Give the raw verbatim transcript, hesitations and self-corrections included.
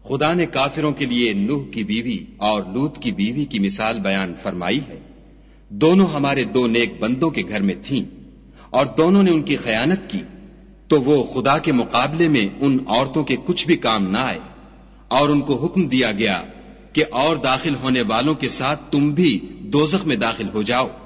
खुदा ने काफिरों के लिए नूह की बीवी और लूत की बीवी की मिसाल बयान फरमाई है। दोनों हमारे दो नेक बंदों के घर में थीं और दोनों ने उनकी खयानत की, तो वो खुदा के मुकाबले में उन औरतों के कुछ भी काम ना आए और उनको हुक्म दिया गया कि और दाखिल होने वालों के साथ तुम भी दोज़ख में दाखिल हो जाओ।